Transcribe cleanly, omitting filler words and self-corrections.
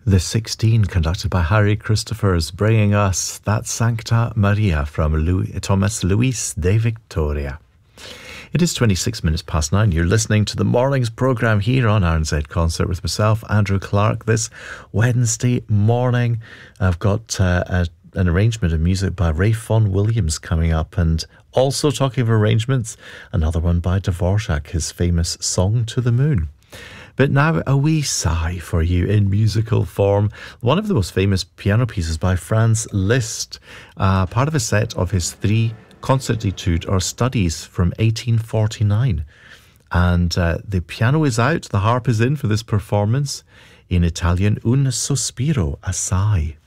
The 16, conducted by Harry Christophers, bringing us that Sancta Maria from Thomas Luis de Victoria. It is 26 minutes past 9. You're listening to the morning's programme here on RNZ Concert with myself, Andrew Clark, this Wednesday morning. I've got an arrangement of music by Ray Vaughan Williams coming up, and also talking of arrangements, another one by Dvorak, his famous Song to the Moon. But now a wee sigh for you in musical form. One of the most famous piano pieces by Franz Liszt, part of a set of his 3 concertitude or studies from 1849. And the piano is out, the harp is in for this performance. In Italian, un sospiro, a sigh.